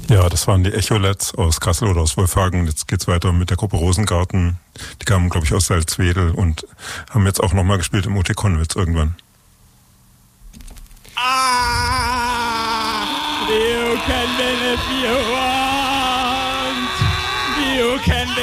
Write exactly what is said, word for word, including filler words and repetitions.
Ja, das waren die Echolets aus Kassel oder aus Wolfhagen. Jetzt geht's weiter mit der Gruppe Rosengarten. Die kamen, glaube ich, aus Salzwedel und haben jetzt auch nochmal gespielt im O T Konwitz irgendwann. Ah, you can win if you want. You can